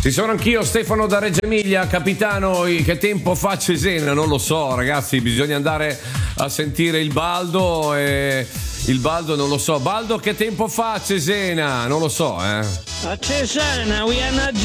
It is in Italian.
Ci sono anch'io, Stefano da Reggio Emilia. Capitano, che tempo fa Cesena? Non lo so, ragazzi, bisogna andare a sentire il Baldo. Il Baldo non lo so. Baldo, che tempo fa Cesena? Non lo so, A Cesena, we are not